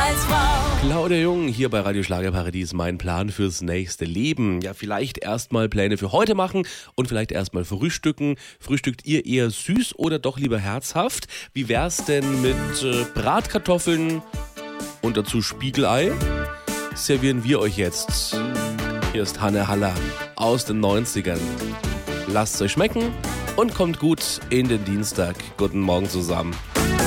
als Frau. Claudia Jung hier bei Radio Schlagerparadies, mein Plan fürs nächste Leben. Ja, vielleicht erstmal Pläne für heute machen und vielleicht erstmal frühstücken. Frühstückt ihr eher süß oder doch lieber herzhaft? Wie wär's denn mit Bratkartoffeln und dazu Spiegelei? Servieren wir euch jetzt. Hier ist Hanne Haller aus den 90ern. Lasst's euch schmecken und kommt gut in den Dienstag. Guten Morgen zusammen.